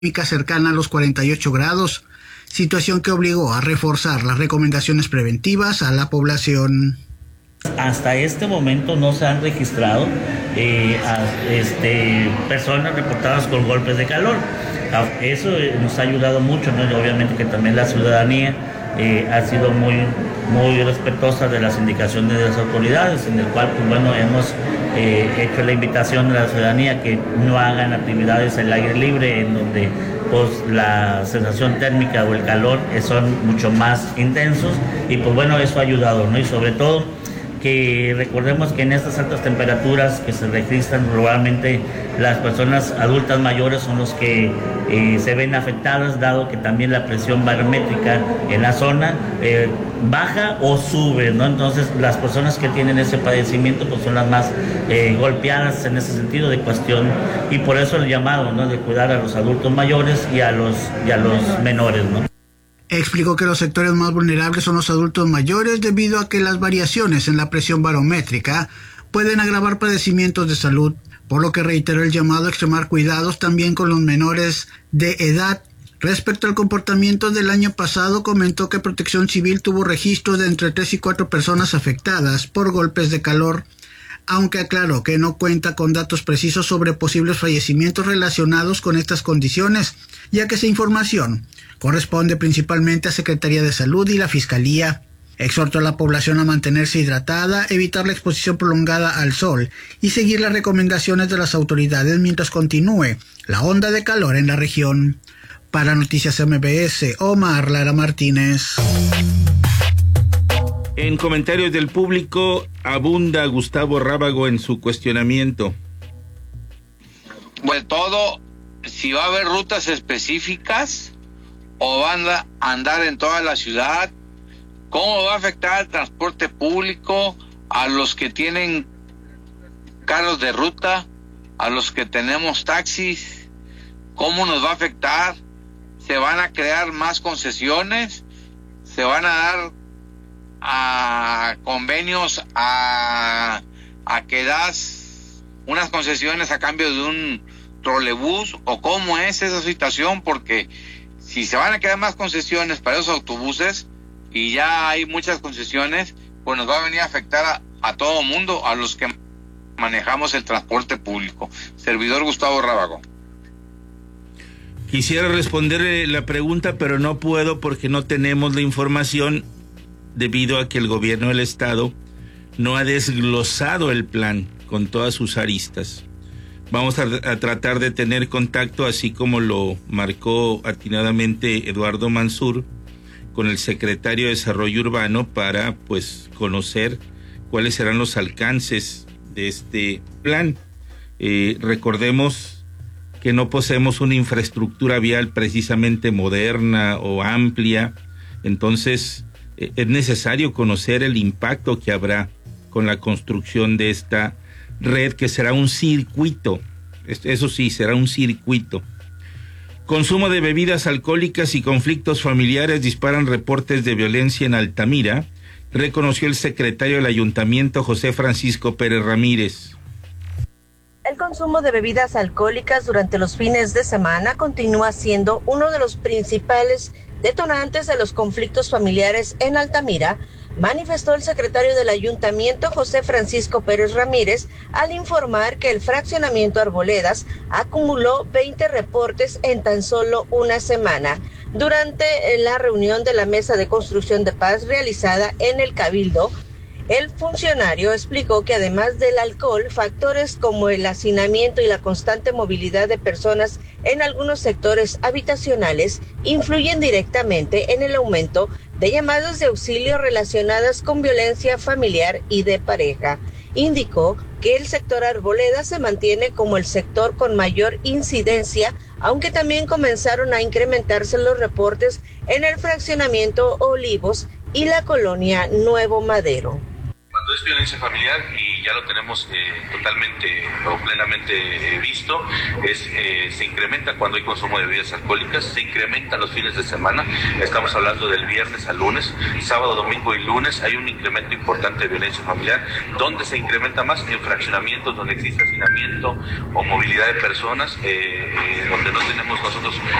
cercana a los 48 grados, situación que obligó a reforzar las recomendaciones preventivas a la población. Hasta este momento no se han registrado personas reportadas con golpes de calor. Eso nos ha ayudado mucho, ¿no? Y obviamente que también la ciudadanía ha sido muy respetuosa de las indicaciones de las autoridades, en el cual pues, bueno, hemos hecho la invitación a la ciudadanía que no hagan actividades al aire libre en donde pues la sensación térmica o el calor son mucho más intensos, y pues bueno, eso ha ayudado, ¿no? Y sobre todo que recordemos que en estas altas temperaturas que se registran probablemente las personas adultas mayores son los que se ven afectadas, dado que también la presión barométrica en la zona baja o sube, ¿no? Entonces las personas que tienen ese padecimiento pues son las más golpeadas en ese sentido de cuestión, y por eso el llamado, ¿no?, de cuidar a los adultos mayores y a los menores, ¿no? Explicó que los sectores más vulnerables son los adultos mayores debido a que las variaciones en la presión barométrica pueden agravar padecimientos de salud, por lo que reiteró el llamado a extremar cuidados también con los menores de edad. Respecto al comportamiento del año pasado, comentó que Protección Civil tuvo registros de entre 3 y 4 personas afectadas por golpes de calor, aunque aclaró que no cuenta con datos precisos sobre posibles fallecimientos relacionados con estas condiciones, ya que esa información corresponde principalmente a Secretaría de Salud y la Fiscalía. Exhortó a la población a mantenerse hidratada, evitar la exposición prolongada al sol y seguir las recomendaciones de las autoridades mientras continúe la onda de calor en la región. Para Noticias MBS, Omar Lara Martínez. En comentarios del público abunda Gustavo Rábago en su cuestionamiento. Pues todo, si va a haber rutas específicas o van a andar en toda la ciudad, cómo va a afectar al transporte público, a los que tienen carros de ruta, a los que tenemos taxis, cómo nos va a afectar, se van a crear más concesiones, se van a dar a convenios a que das unas concesiones a cambio de un trolebús, o cómo es esa situación, porque si se van a crear más concesiones para esos autobuses y ya hay muchas concesiones, pues nos va a venir a afectar a todo mundo, a los que manejamos el transporte público. Servidor Gustavo Rábago. Quisiera responderle la pregunta, pero no puedo porque no tenemos la información, debido a que el gobierno del estado no ha desglosado el plan con todas sus aristas. Vamos a tratar de tener contacto, así como lo marcó atinadamente Eduardo Mansur, con el secretario de Desarrollo Urbano para pues conocer cuáles serán los alcances de este plan. Recordemos que no poseemos una infraestructura vial precisamente moderna o amplia, entonces es necesario conocer el impacto que habrá con la construcción de esta red, que será un circuito, eso sí, será un circuito. Consumo de bebidas alcohólicas y conflictos familiares disparan reportes de violencia en Altamira, reconoció el secretario del ayuntamiento, José Francisco Pérez Ramírez. El consumo de bebidas alcohólicas durante los fines de semana continúa siendo uno de los principales detonantes de los conflictos familiares en Altamira, manifestó el secretario del ayuntamiento, José Francisco Pérez Ramírez, al informar que el fraccionamiento Arboledas acumuló 20 reportes en tan solo una semana. Durante la reunión de la Mesa de Construcción de Paz realizada en el Cabildo, el funcionario explicó que además del alcohol, factores como el hacinamiento y la constante movilidad de personas en algunos sectores habitacionales influyen directamente en el aumento de llamadas de auxilio relacionadas con violencia familiar y de pareja. Indicó que el sector Arboleda se mantiene como el sector con mayor incidencia, aunque también comenzaron a incrementarse los reportes en el fraccionamiento Olivos y la colonia Nuevo Madero. Cuando es violencia familiar y y ya lo tenemos totalmente o plenamente visto, se incrementa cuando hay consumo de bebidas alcohólicas, se incrementa los fines de semana, estamos hablando del viernes al lunes, sábado, domingo y lunes hay un incremento importante de violencia familiar, donde se incrementa más en fraccionamientos donde existe hacinamiento o movilidad de personas, donde no tenemos nosotros